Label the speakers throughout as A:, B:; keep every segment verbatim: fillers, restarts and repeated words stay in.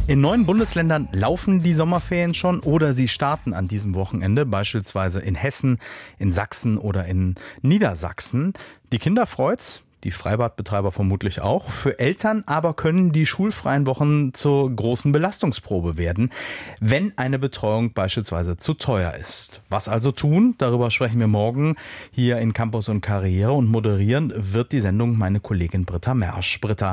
A: In neun Bundesländern laufen die Sommerferien schon oder sie starten an diesem Wochenende, beispielsweise in Hessen, in Sachsen oder in Niedersachsen. Die Kinder freut's. Die Freibadbetreiber vermutlich auch. Für Eltern aber können die schulfreien Wochen zur großen Belastungsprobe werden, wenn eine Betreuung beispielsweise zu teuer ist. Was also tun? Darüber sprechen wir morgen hier in Campus und Karriere, und moderieren wird die Sendung meine Kollegin Britta Mersch. Britta,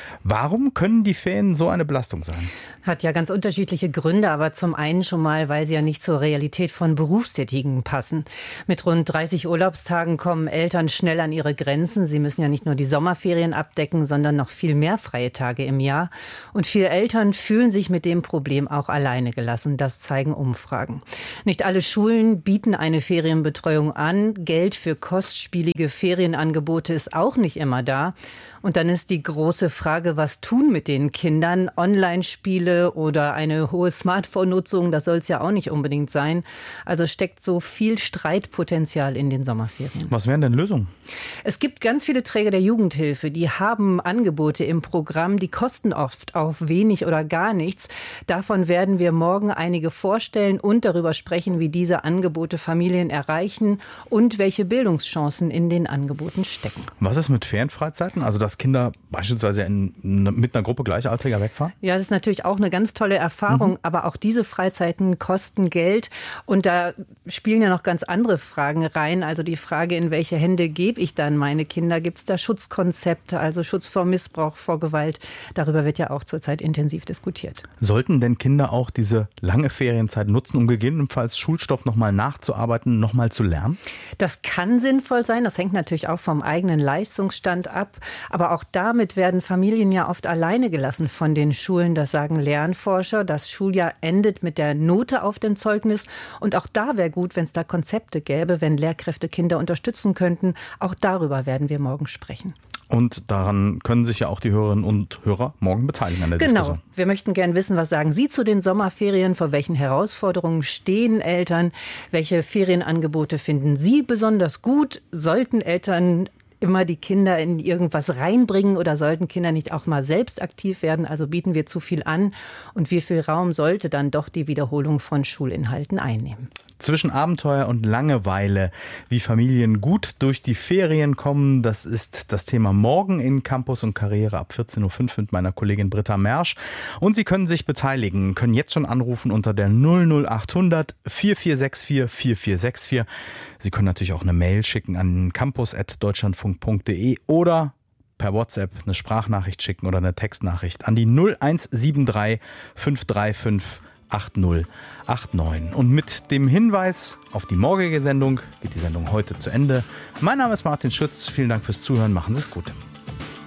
A: warum können die Ferien so eine Belastung sein?
B: Hat ja ganz unterschiedliche Gründe, aber zum einen schon mal, weil sie ja nicht zur Realität von Berufstätigen passen. Mit rund dreißig Urlaubstagen kommen Eltern schnell an ihre Grenzen. Sie müssen ja nicht nur die Sommerferien abdecken, sondern noch viel mehr freie Tage im Jahr. Und viele Eltern fühlen sich mit dem Problem auch alleine gelassen. Das zeigen Umfragen. Nicht alle Schulen bieten eine Ferienbetreuung an. Geld für kostspielige Ferienangebote ist auch nicht immer da. Und dann ist die große Frage, was tun mit den Kindern? Online-Spiele oder eine hohe Smartphone-Nutzung, das soll es ja auch nicht unbedingt sein. Also steckt so viel Streitpotenzial in den Sommerferien.
A: Was wären denn Lösungen?
B: Es gibt ganz viele Träger der Jugendhilfe, die haben Angebote im Programm, die kosten oft auch wenig oder gar nichts. Davon werden wir morgen einige vorstellen und darüber sprechen, wie diese Angebote Familien erreichen und welche Bildungschancen in den Angeboten stecken.
A: Was ist mit Ferienfreizeiten? Also dass Kinder beispielsweise in, mit einer Gruppe Gleichaltriger wegfahren?
B: Ja, das ist natürlich auch eine ganz tolle Erfahrung, mhm. aber auch diese Freizeiten kosten Geld und da spielen ja noch ganz andere Fragen rein. Also die Frage, in welche Hände gebe ich dann meine Kinder? Gibt es da Schutzkonzepte, also Schutz vor Missbrauch, vor Gewalt? Darüber wird ja auch zurzeit intensiv diskutiert.
A: Sollten denn Kinder auch diese lange Ferienzeit nutzen, um gegebenenfalls Schulstoff nochmal nachzuarbeiten, nochmal zu lernen?
B: Das kann sinnvoll sein. Das hängt natürlich auch vom eigenen Leistungsstand ab. Aber auch damit werden Familien ja oft alleine gelassen von den Schulen. Das sagen Lernforscher. Das Schuljahr endet mit der Note auf dem Zeugnis. Und auch da wäre gut, wenn es da Konzepte gäbe, wenn Lehrkräfte Kinder unterstützen könnten. Auch darüber werden wir morgen sprechen.
A: Und daran können sich ja auch die Hörerinnen und Hörer morgen beteiligen an der
B: genau.
A: Diskussion.
B: Genau. Wir möchten gern wissen, was sagen Sie zu den Sommerferien? Vor welchen Herausforderungen stehen Eltern? Welche Ferienangebote finden Sie besonders gut? Sollten Eltern immer die Kinder in irgendwas reinbringen oder sollten Kinder nicht auch mal selbst aktiv werden? Also bieten wir zu viel an? Und wie viel Raum sollte dann doch die Wiederholung von Schulinhalten einnehmen?
A: Zwischen Abenteuer und Langeweile, wie Familien gut durch die Ferien kommen, das ist das Thema morgen in Campus und Karriere ab vierzehn Uhr fünf mit meiner Kollegin Britta Mersch. Und Sie können sich beteiligen, können jetzt schon anrufen unter der null null acht hundert vier vier sechs vier vier vier sechs vier. Sie können natürlich auch eine Mail schicken an campus at deutschlandfunk punkt de oder per WhatsApp eine Sprachnachricht schicken oder eine Textnachricht an die null eins sieben drei fünf drei fünf acht null acht neun. Und mit dem Hinweis auf die morgige Sendung geht die Sendung heute zu Ende. Mein Name ist Martin Schütz. Vielen Dank fürs Zuhören. Machen Sie es gut.